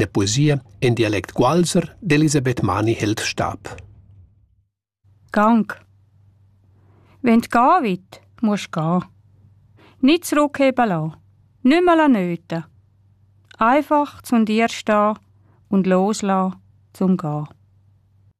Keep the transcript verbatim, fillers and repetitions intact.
der Poesie in Dialekt Gualser d'Elisabeth Mani hält Stab. Gang. Wenn du gehen willst, musst du gehen. Nicht zurückheben lassen. Nicht mehr nöten. Einfach zu dir stehen und loslassen zum Gehen.